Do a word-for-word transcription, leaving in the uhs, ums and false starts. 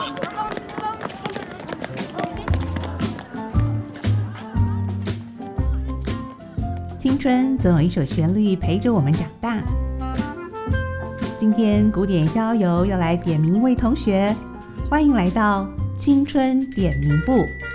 青春总有一首旋律陪着我们长大。今天古典逍遥游要来点名一位同学，欢迎来到青春点名部。